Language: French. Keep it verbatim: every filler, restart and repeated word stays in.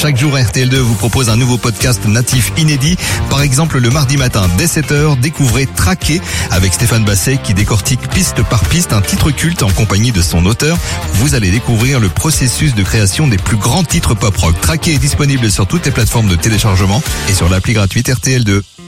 Chaque jour, R T L deux vous propose un nouveau podcast natif inédit. Par exemple, le mardi matin, dès sept heures, découvrez Traqué avec Stéphane Basset qui décortique piste par piste un titre culte en compagnie de son auteur. Vous allez découvrir le processus de création des plus grands titres pop rock. Traqué est disponible sur toutes les plateformes de téléchargement et sur l'appli gratuite R T L deux.